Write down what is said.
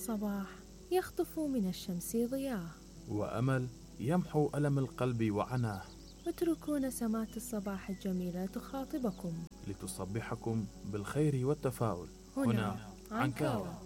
الصباح يخطف من الشمس ضياه، وأمل يمحو ألم القلب وعناه. اتركوا نسمات الصباح الجميلة تخاطبكم لتصبحكم بالخير والتفاؤل. هنا عنكاوة.